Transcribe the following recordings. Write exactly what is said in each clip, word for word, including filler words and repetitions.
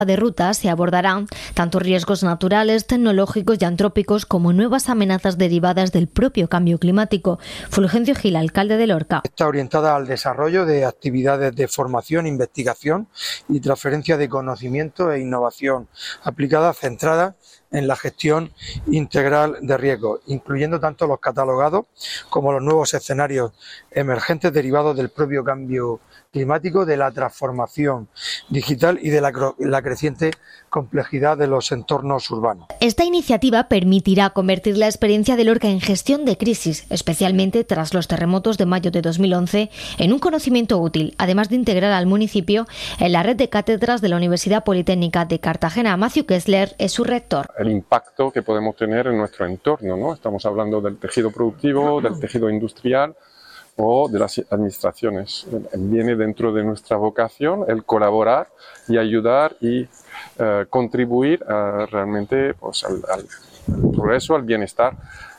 de ruta se abordarán tanto riesgos naturales, tecnológicos y antrópicos como nuevas amenazas derivadas del propio cambio climático. Fulgencio Gil, alcalde de Lorca. Está orientada al desarrollo de actividades de formación, investigación y transferencia de conocimiento e innovación aplicada centrada en la gestión integral de riesgos, incluyendo tanto los catalogados como los nuevos escenarios emergentes derivados del propio cambio climático, de la transformación digital y de la, la creciente complejidad de los entornos urbanos. Esta iniciativa permitirá convertir la experiencia de Lorca en gestión de crisis, especialmente tras los terremotos de mayo de dos mil once, en un conocimiento útil, además de integrar al municipio en la red de cátedras de la Universidad Politécnica de Cartagena. Matthew Kessler es su rector. El impacto que podemos tener en nuestro entorno, ¿no? Estamos hablando del tejido productivo, del tejido industrial o de las administraciones. Viene dentro de nuestra vocación el colaborar y ayudar y uh, contribuir uh, realmente pues, al, al progreso, al bienestar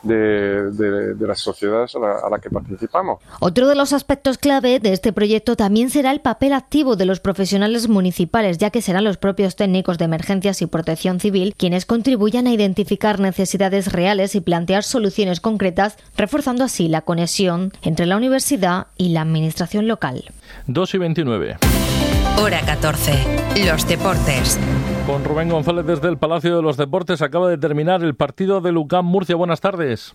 de, de, de las sociedades a la, a la que participamos. Otro de los aspectos clave de este proyecto también será el papel activo de los profesionales municipales, ya que serán los propios técnicos de emergencias y protección civil quienes contribuyan a identificar necesidades reales y plantear soluciones concretas, reforzando así la conexión entre la universidad y la administración local. dos y veintinueve. Hora catorce. Los deportes. Con Rubén González desde el Palacio de los Deportes. Acaba de terminar el partido del U C A M Murcia. Buenas tardes.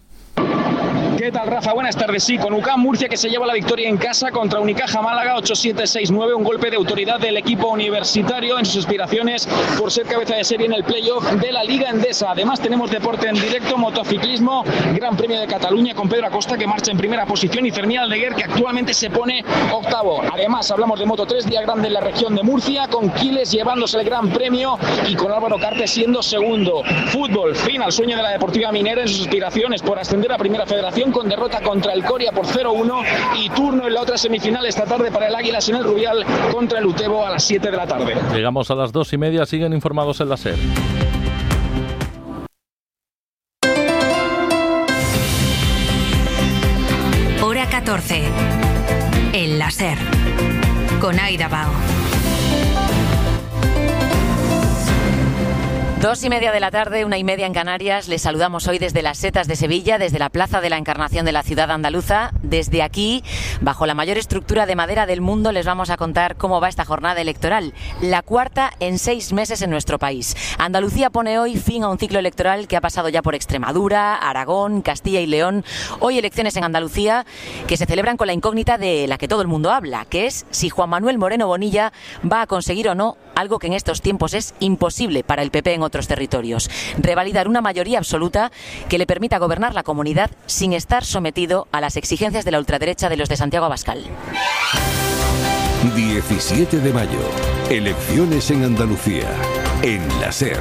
¿Qué tal, Rafa? Buenas tardes. Sí, con U C A M Murcia que se lleva la victoria en casa contra Unicaja Málaga ocho siete seis nueve, un golpe de autoridad del equipo universitario en sus aspiraciones por ser cabeza de serie en el playoff de la Liga Endesa. Además tenemos deporte en directo, motociclismo, Gran Premio de Cataluña con Pedro Acosta que marcha en primera posición y Fermín Aldeguer que actualmente se pone octavo. Además hablamos de Moto tres, día grande en la región de Murcia, con Quiles llevándose el Gran Premio y con Álvaro Carte siendo segundo. Fútbol, fin al sueño de la Deportiva Minera en sus aspiraciones por ascender a Primera Federación con derrota contra el Coria por cero uno y turno en la otra semifinal esta tarde para el Águilas en el Rubial contra el Utebo a las siete de la tarde. Llegamos a las dos y media, siguen informados en la SER. Hora catorce. En la SER. Con Aida Bao. Dos y media de la tarde, una y media en Canarias. Les saludamos hoy desde las Setas de Sevilla, desde la Plaza de la Encarnación de la ciudad andaluza. Desde aquí, bajo la mayor estructura de madera del mundo, les vamos a contar cómo va esta jornada electoral, la cuarta en seis meses en nuestro país. Andalucía pone hoy fin a un ciclo electoral que ha pasado ya por Extremadura, Aragón, Castilla y León. Hoy elecciones en Andalucía que se celebran con la incógnita de la que todo el mundo habla, que es si Juan Manuel Moreno Bonilla va a conseguir o no algo que en estos tiempos es imposible para el P P en otros territorios: revalidar una mayoría absoluta que le permita gobernar la comunidad sin estar sometido a las exigencias de la ultraderecha de los de Santiago Abascal. diecisiete de mayo, elecciones en Andalucía, en la SER.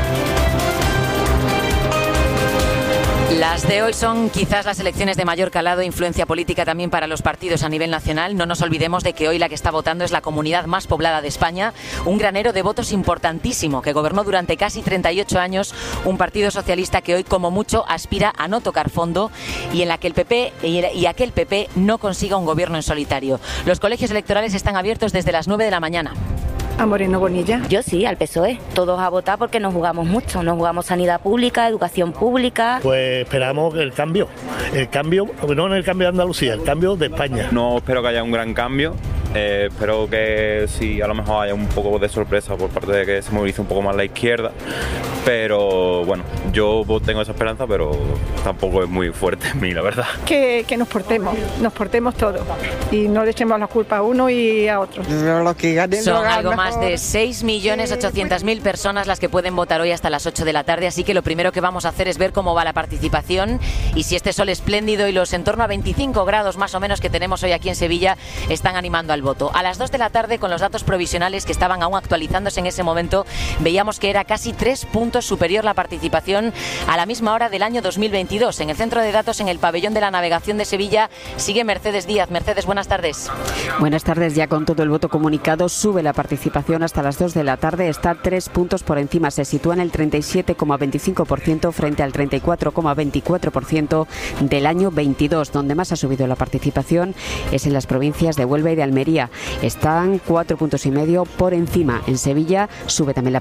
Las de hoy son quizás las elecciones de mayor calado e influencia política también para los partidos a nivel nacional. No nos olvidemos de que hoy la que está votando es la comunidad más poblada de España, un granero de votos importantísimo que gobernó durante casi treinta y ocho años un partido socialista que hoy como mucho aspira a no tocar fondo y en la que el P P y aquel P P no consiga un gobierno en solitario. Los colegios electorales están abiertos desde las nueve de la mañana. ¿A Moreno Bonilla? Yo sí, al P S O E. Todos a votar porque nos jugamos mucho. Nos jugamos sanidad pública, educación pública. Pues esperamos el cambio. El cambio, no en el cambio de Andalucía, el cambio de España. No espero que haya un gran cambio. Eh, espero que sí, a lo mejor haya un poco de sorpresa por parte de que se movilice un poco más la izquierda. Pero bueno, yo tengo esa esperanza, pero tampoco es muy fuerte en mí, la verdad. Que, que nos portemos, nos portemos todos y no le echemos la culpa a uno y a otro. Lo que ganen, Son algo más de seis millones ochocientas mil personas las que pueden votar hoy hasta las ocho de la tarde, así que lo primero que vamos a hacer es ver cómo va la participación y si este sol espléndido y los en torno a veinticinco grados más o menos que tenemos hoy aquí en Sevilla están animando al voto. A las dos de la tarde, con los datos provisionales que estaban aún actualizándose en ese momento, veíamos que era casi tres puntos puntos superior la participación a la misma hora del año dos mil veintidós. En el centro de datos, en el pabellón de la navegación de Sevilla, sigue Mercedes Díaz. Mercedes, buenas tardes. Buenas tardes. Ya con todo el voto comunicado, sube la participación hasta las dos de la tarde. Está tres puntos por encima. Se sitúa en el treinta y siete coma veinticinco por ciento frente al treinta y cuatro coma veinticuatro por ciento del año veintidós. Donde más ha subido la participación es en las provincias de Huelva y de Almería. Están cuatro puntos y medio por encima. En Sevilla sube también la